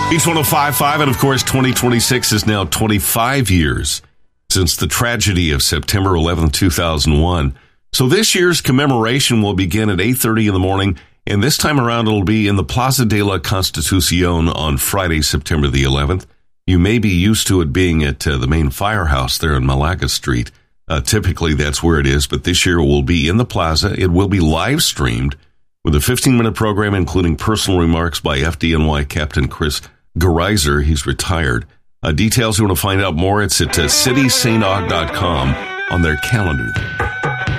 Beach 105.5, and of course, 2026 is now 25 years since the tragedy of September 11th, 2001. So this year's commemoration will begin at 8:30 in the morning, and this time around it'll be in the Plaza de la Constitucion on Friday, September the 11th. You may be used to it being at the main firehouse there in Malaga Street. Typically that's where it is, but this year it will be in the plaza. It will be live streamed with a 15-minute program including personal remarks by FDNY Captain Chris Gerizer. He's retired. Details, you want to find out more, it's at citysainaug.com on their calendar there.